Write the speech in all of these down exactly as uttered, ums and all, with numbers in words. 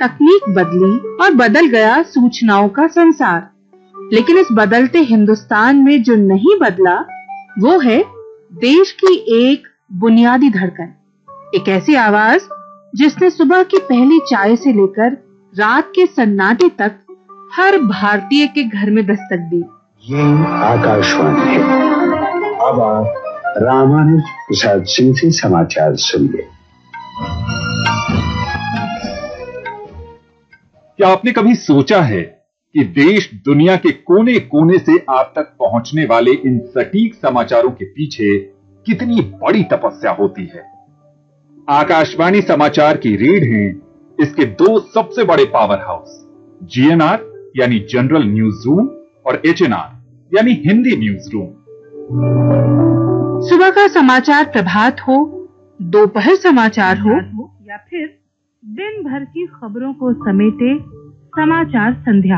तकनीक बदली और बदल गया सूचनाओं का संसार। लेकिन इस बदलते हिंदुस्तान में जो नहीं बदला वो है देश की एक बुनियादी धड़कन, एक ऐसी आवाज जिसने सुबह की पहली चाय से लेकर रात के सन्नाटे तक हर भारतीय के घर में दस्तक दी। ये आकाशवाणी है। अब आप रामानुज प्रसाद सिंह से समाचार सुनिए। क्या आपने कभी सोचा है कि देश दुनिया के कोने कोने से आप तक पहुंचने वाले इन सटीक समाचारों के पीछे कितनी बड़ी तपस्या होती है? आकाशवाणी समाचार की रीढ़ हैं इसके दो सबसे बड़े पावर हाउस, जीएनआर यानी जनरल न्यूज रूम और एचएनआर यानी हिंदी न्यूज रूम। सुबह का समाचार प्रभात हो, दोपहर समाचार हो या फिर दिन भर की खबरों को समेटे समाचार संध्या,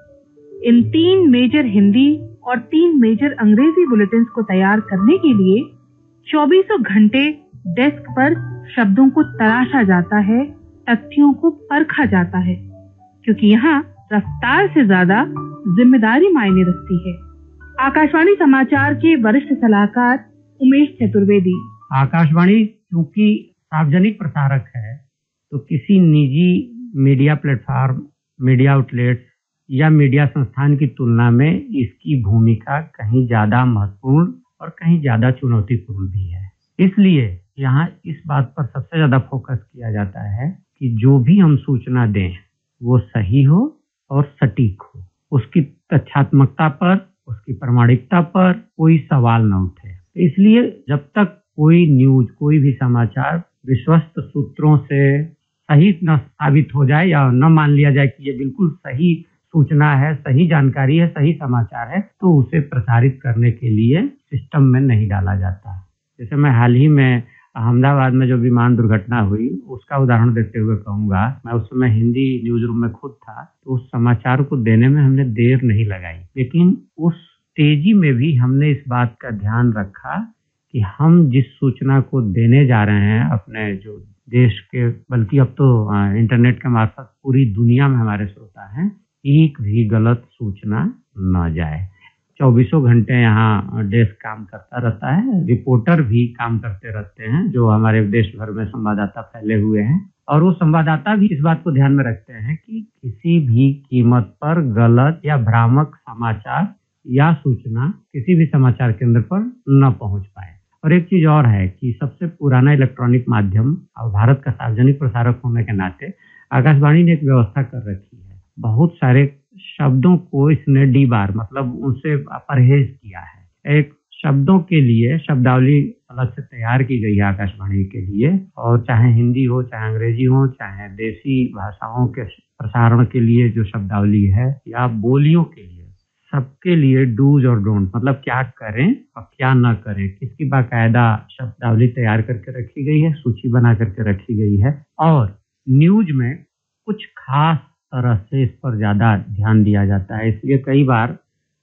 इन तीन मेजर हिंदी और तीन मेजर अंग्रेजी बुलेटिन्स को तैयार करने के लिए चौबीसों घंटे डेस्क पर शब्दों को तराशा जाता है, तथ्यों को परखा जाता है, क्योंकि यहाँ रफ्तार से ज्यादा जिम्मेदारी मायने रखती है। आकाशवाणी समाचार के वरिष्ठ सलाहकार उमेश चतुर्वेदी। आकाशवाणी क्योंकि सार्वजनिक प्रसारक है तो किसी निजी मीडिया प्लेटफॉर्म, मीडिया आउटलेट्स या मीडिया संस्थान की तुलना में इसकी भूमिका कहीं ज्यादा महत्वपूर्ण और कहीं ज्यादा चुनौतीपूर्ण भी है। इसलिए यहाँ इस बात पर सबसे ज्यादा फोकस किया जाता है कि जो भी हम सूचना दें वो सही हो और सटीक हो, उसकी तथ्यात्मकता पर, उसकी प्रामाणिकता पर कोई सवाल न उठे। इसलिए जब तक कोई न्यूज, कोई भी समाचार विश्वस्त सूत्रों से सही न साबित हो जाए या न मान लिया जाए कि ये बिल्कुल सही सूचना है, सही जानकारी है, सही समाचार है, तो उसे प्रसारित करने के लिए सिस्टम में नहीं डाला जाता। जैसे मैं हाल ही में अहमदाबाद में जो विमान दुर्घटना हुई उसका उदाहरण देते हुए कहूंगा, मैं उस समय हिंदी न्यूज रूम में खुद था, तो उस समाचार को देने में हमने देर नहीं लगाई, लेकिन उस तेजी में भी हमने इस बात का ध्यान रखा कि हम जिस सूचना को देने जा रहे हैं अपने जो देश के, बल्कि अब तो इंटरनेट के मार्फत पूरी दुनिया में हमारे श्रोता हैं, एक भी गलत सूचना न जाए। चौबीसों घंटे यहाँ डेस्क काम करता रहता है, रिपोर्टर भी काम करते रहते हैं जो हमारे देश भर में संवाददाता फैले हुए हैं, और वो संवाददाता भी इस बात को ध्यान में रखते हैं कि किसी भी कीमत पर गलत या भ्रामक समाचार या सूचना किसी भी समाचार केंद्र पर न पहुंच पाए। और एक चीज और है कि सबसे पुराना इलेक्ट्रॉनिक माध्यम और भारत का सार्वजनिक प्रसारक होने के नाते आकाशवाणी ने एक व्यवस्था कर रखी है। बहुत सारे शब्दों को इसने डी बार मतलब उनसे परहेज किया है। एक शब्दों के लिए शब्दावली अलग से तैयार की गई है आकाशवाणी के लिए, और चाहे हिंदी हो, चाहे अंग्रेजी हो, चाहे देसी भाषाओं के प्रसारण के लिए जो शब्दावली है या बोलियों के लिए, सबके लिए डूज और डोंट मतलब क्या करें और क्या न करें, इसकी बाकायदा शब्दावली तैयार करके रखी गई है, सूची बना करके रखी गई है। और न्यूज में कुछ खास तरह से इस पर ज्यादा ध्यान दिया जाता है। इसलिए कई बार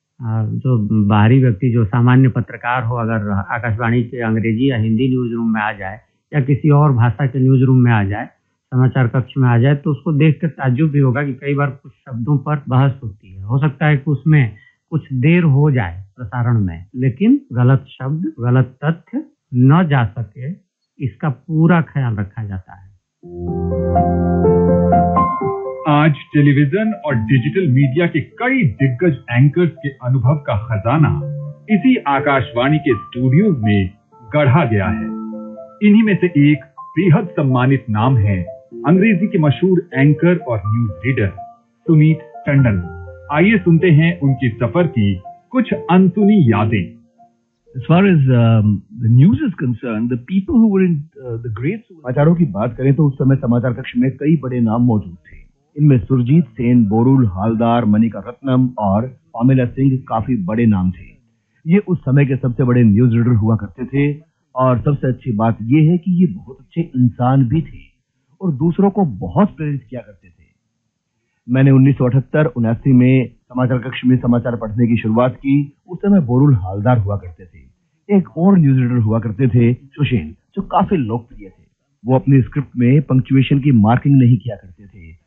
जो बाहरी व्यक्ति, जो सामान्य पत्रकार हो, अगर आकाशवाणी के अंग्रेजी या हिंदी न्यूज रूम में आ जाए या किसी और भाषा के न्यूज रूम में आ जाए, समाचार कक्ष में आ जाए, तो उसको देख कर ताज्जुब भी होगा कि कई बार कुछ शब्दों पर बहस होती है। हो सकता है कि उसमें कुछ देर हो जाए प्रसारण में, लेकिन गलत शब्द, गलत तथ्य न जा सके, इसका पूरा ख्याल रखा जाता है। आज टेलीविजन और डिजिटल मीडिया के कई दिग्गज एंकर्स के अनुभव का खजाना इसी आकाशवाणी के स्टूडियोज में गढ़ा गया है। इन्हीं में से एक बेहद सम्मानित नाम है अंग्रेजी के मशहूर एंकर और न्यूज रीडर सुमीत टंडन। आइए सुनते हैं उनकी सफर की कुछ अनसुनी यादें। As far as um, the news is concerned, the people who were in uh, the great समाचारों की बात करें तो उस समय समाचार कक्ष में कई बड़े नाम मौजूद थे। इनमें सुरजीत सेन, बोरुल हालदार, मनिका रत्नम और पामेला सिंह काफी बड़े नाम थे। ये उस समय के सबसे बड़े न्यूज रीडर हुआ करते थे, और सबसे अच्छी बात यह है कि ये बहुत अच्छे इंसान भी थे और दूसरों को बहुत प्रेरित किया करते थे। मैंने उन्नीस सौ अठहत्तर उनासी में समाचार कक्ष में समाचार पढ़ने की शुरुआत की। उस समय बोरुल हालदार हुआ करते थे। एक और न्यूज रीडर हुआ करते थे सुशील, जो काफी लोकप्रिय थे। वो अपनी स्क्रिप्ट में पंक्चुएशन की मार्किंग नहीं किया करते थे।